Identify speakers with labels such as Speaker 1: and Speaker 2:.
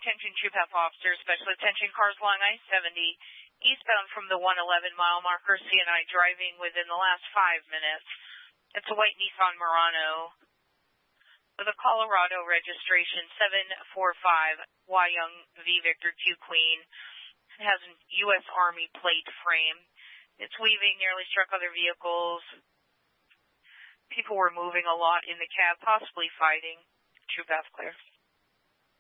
Speaker 1: attention TruePath officers, special attention cars along I-70, eastbound from the 111-mile marker, CNI driving within the last 5 minutes. It's a white Nissan Murano with a Colorado registration 745 Wyung V Victor Q Queen. It has a U.S. Army plate frame. It's weaving, nearly struck other vehicles. People were moving a lot in the cab, possibly fighting. TruePath clear.